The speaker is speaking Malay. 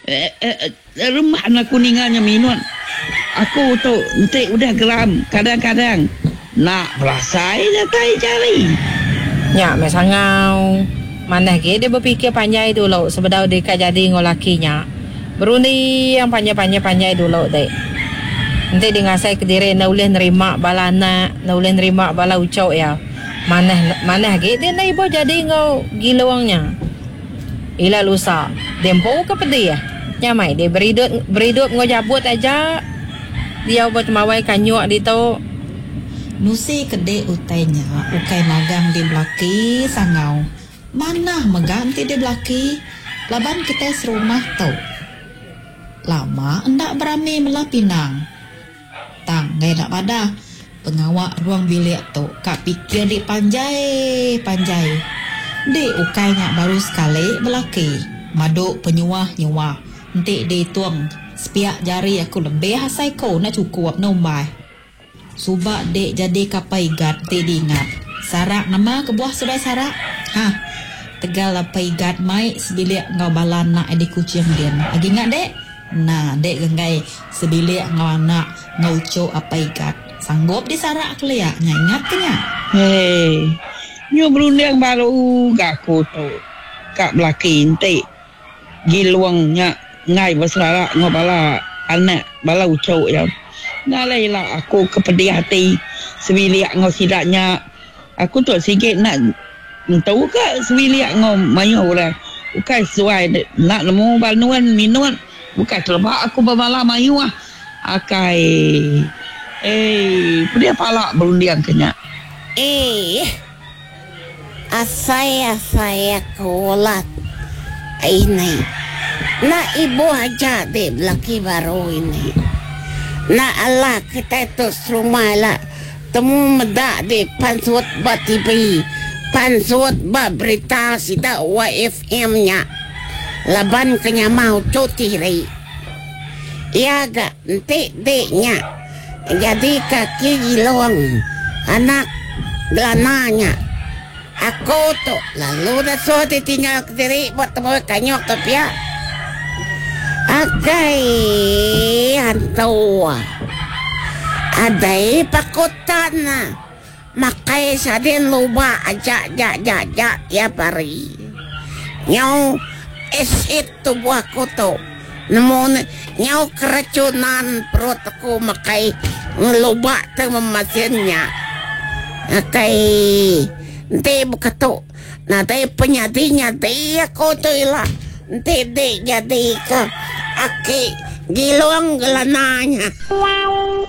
Rumah nak kuningannya minum. Aku tu nanti udah geram. Kadang-kadang nak belasai datai cari. Nyak mesangau. Mana ke dia berfikir panjang dulu sebelum dia jadi ngolakinya. Beruni yang panjang-panjang dulu dek. Nanti dia ngasai ke diri nak boleh nerima bala anak, nak boleh nerima bala ucap ya. Mana ke dia nak ibu jadi ngau gilawangnya. Ila lusa. Dempo ke pedih ya. Nyamai dia beridut ngau jabut aja. Dia buat mawai kanyuk di tu. Nusi kedek utainya, ukai magang di belaki sangau. Mana meganti di belaki? Laban kita serumah tau. Lama endak berami melah Pinang. Tang ngai nak pada. Pengawak ruang bilik tu kak pikir di panjai. Di ukainya baru sekali belaki. Maduk penyuah-nyuah. Nanti di tuang sepiak jari aku lebih hasai kau nak cukup nombay. Subak dek jadi kapai gad te diingat. Sarak nama kebuah sudah sarak. Tegal lapai gad mai sebilik ngau balan nak edi kucing dia. Lagi ingat dek? Nah, dek genggai sebilik ngau anak ngau co apai gad. Sanggup disarak keliak. Ingat kenya? Hei, nyu berundang baru gaku tu. Kak belaki nanti. Giluangnya ngai bersarak ngau bala anak bala ucok ya. Nalailah aku kepedih hati sebilik ngau sidaknya. Aku tu sikit nak tahu ke sebilik ngau mayu orang. Bukan sesuai nak nemu banuan minum. Bukan terlepas aku bermalam mayu ah. Akai. Dia palak berundian kenya. Asaya kulat. Ini. Na ibu aja deh laki baru ini. Na Allah kita itu rumah lah. Temu medak di pansut ba TV. Pansut ba berita sida YFM nya. Laban kenya mau cuti ri. Ya gak nanti deknya. Jadi kaki gilong. Anak gelananya. Aku tuh lalu dah so ditinggal ke diri buat temu kanyok tapi ya. Agai hantawa. Adai pakutan na. Makai sadin luba aja ya pari. Nyau esit tu buah kuto. Namun nyau keracunan perut aku makai ngeluba tu memasinnya. Agai nanti buka tu. Nanti penyadi aku tu ilah. Nanti jadi ke aki giluang gelananya.